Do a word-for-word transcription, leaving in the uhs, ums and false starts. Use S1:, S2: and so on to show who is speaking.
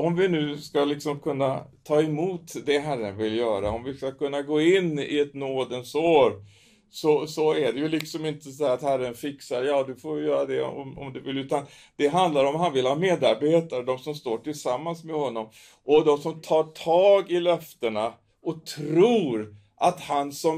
S1: om vi nu ska liksom kunna ta emot det Herren vill göra, om vi ska kunna gå in i ett nådens år, så, så är det ju liksom inte så att Herren fixar, ja du får göra det om, om du vill, utan det handlar om han vill ha medarbetare, de som står tillsammans med honom och de som tar tag i löftena och tror att han som